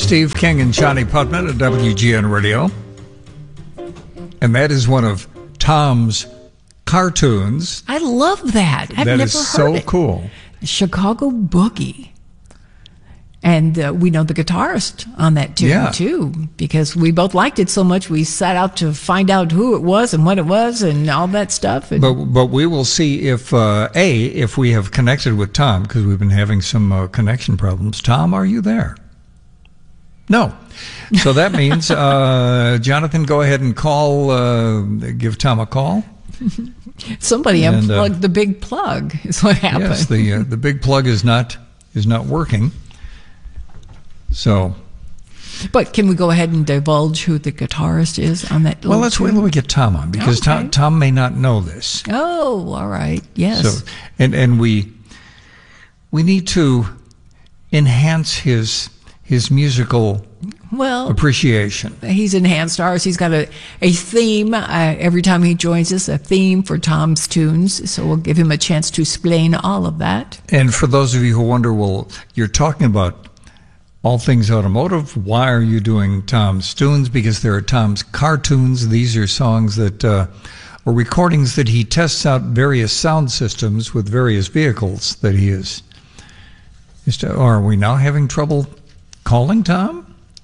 Steve King and Johnny Putman at WGN Radio. And that is one of Tom's cartoons. I love that. I've that never is heard so it. cool. Chicago Boogie. And we know the guitarist on that tune, too, because we both liked it so much we set out to find out who it was and what it was and all that stuff. And But we will see if we have connected with Tom, because we've been having some connection problems. Tom, are you there? No. So that means, Jonathan, go ahead and call, give Tom a call. Somebody unplugged the big plug is what happened. Yes, the big plug is not working. So, but can we go ahead and divulge who the guitarist is on that? Well, let's wait till we get Tom on, because okay. Tom may not know this. Oh, all right. Yes. So, and we need to enhance his musical appreciation. He's enhanced ours. He's got a theme every time he joins us, a theme for Tom's tunes. So we'll give him a chance to explain all of that. And for those of you who wonder, well, you're talking about all things automotive. Why are you doing Tom's tunes? Because there are Tom's cartoons. These are songs that or recordings that he tests out various sound systems with various vehicles that he is. Are we now having trouble calling Tom?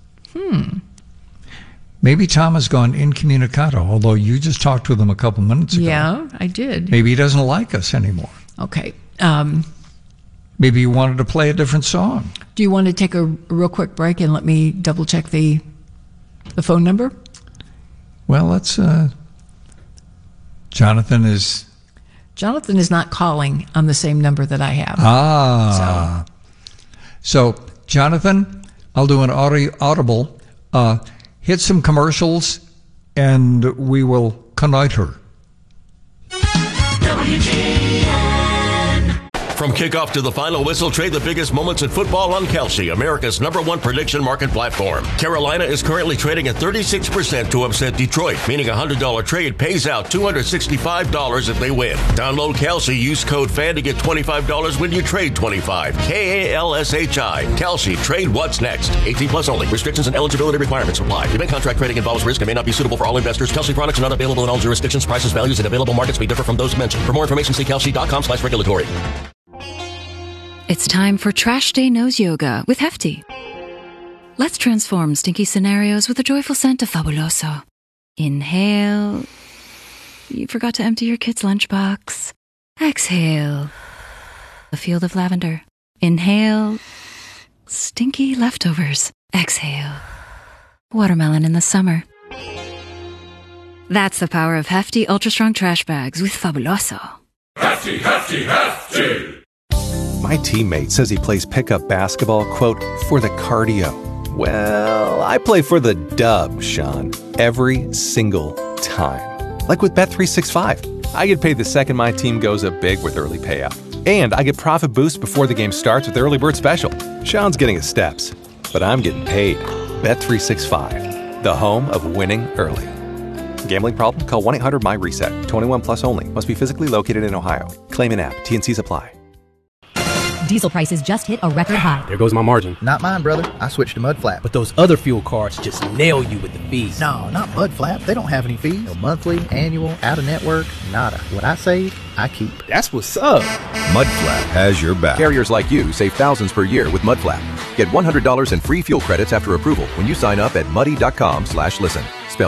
Maybe Tom has gone incommunicado, although you just talked with him a couple minutes ago. Yeah, I did. Maybe he doesn't like us anymore. Okay. Maybe you wanted to play a different song. Do you want to take a real quick break and let me double check the phone number? Well, let's. Jonathan is not calling on the same number that I have. So Jonathan, I'll do an audible. Hit some commercials, and we will connoiter. From kickoff to the final whistle, trade the biggest moments in football on Kalshi, America's #1 prediction market platform. Carolina is currently trading at 36% to upset Detroit, meaning a $100 trade pays out $265 if they win. Download Kalshi, use code FAN to get $25 when you trade $25. KALSHI. Kalshi, trade what's next. 18 plus only. Restrictions and eligibility requirements apply. Event contract trading involves risk and may not be suitable for all investors. Kalshi products are not available in all jurisdictions. Prices, values, and available markets may differ from those mentioned. For more information, see kalshi.com/regulatory. It's time for Trash Day Nose Yoga with Hefty. Let's transform stinky scenarios with a joyful scent of Fabuloso. Inhale. You forgot to empty your kid's lunchbox. Exhale. A field of lavender. Inhale. Stinky leftovers. Exhale. Watermelon in the summer. That's the power of Hefty Ultra Strong Trash Bags with Fabuloso. Hefty, Hefty, Hefty! My teammate says he plays pickup basketball, quote, for the cardio. Well, I play for the dub, Sean, every single time. Like with Bet365. I get paid the second my team goes up big with early payout. And I get profit boost before the game starts with Early Bird Special. Sean's getting his steps, but I'm getting paid. Bet365, the home of winning early. Gambling problem? Call 1-800-MY-RESET. 21 plus only. Must be physically located in Ohio. Claim in app. T&Cs apply. Diesel prices just hit a record high. There goes my margin. Not mine, brother. I switched to Mudflap. But those other fuel cards just nail you with the fees. No, not Mudflap. They don't have any fees. No monthly, annual, out-of-network, nada. What I save, I keep. That's what's up. Mudflap has your back. Carriers like you save thousands per year with Mudflap. Get $100 in free fuel credits after approval when you sign up at muddy.com/listen. Spelled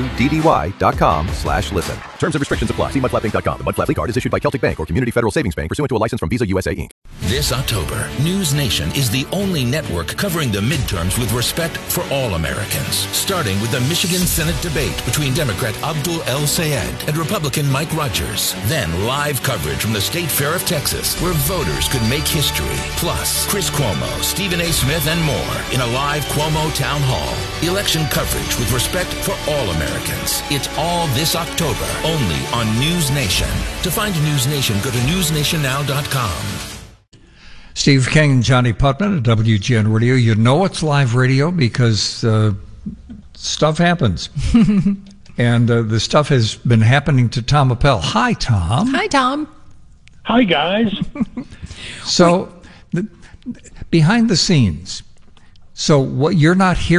MUDDY.com/listen. Terms and restrictions apply. See mudflapinc.com. The Mudflap card is issued by Celtic Bank or Community Federal Savings Bank pursuant to a license from Visa USA Inc. This October, News Nation is the only network covering the midterms with respect for all Americans. Starting with the Michigan Senate debate between Democrat Abdul El Sayed and Republican Mike Rogers. Then live coverage from the State Fair of Texas, where voters could make history. Plus, Chris Cuomo, Stephen A. Smith, and more in a live Cuomo Town Hall. Election coverage with respect for all Americans. It's all this October, only on News Nation. To find News Nation, go to newsnationnow.com. Steve King and Johnny Putman at WGN Radio. You know it's live radio because stuff happens. And the stuff has been happening to Tom Appel. Hi, Tom. Hi, Tom. Hi, guys. So, behind the scenes, So what you're not hearing